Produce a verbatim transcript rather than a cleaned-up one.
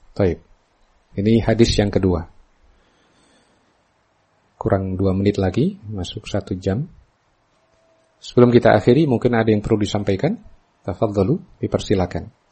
Baik. Ini hadis yang kedua. Kurang dua menit lagi, masuk satu jam. Sebelum kita akhiri, mungkin ada yang perlu disampaikan. Tafadhalu, dipersilakan.